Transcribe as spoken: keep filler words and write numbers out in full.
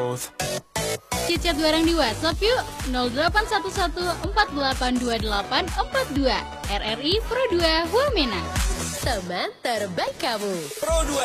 Chat bareng di WhatsApp yuk, nol delapan satu satu empat delapan dua delapan empat dua. R R I Pro dua Wamena. Teman terbaik kamu. Pro dua.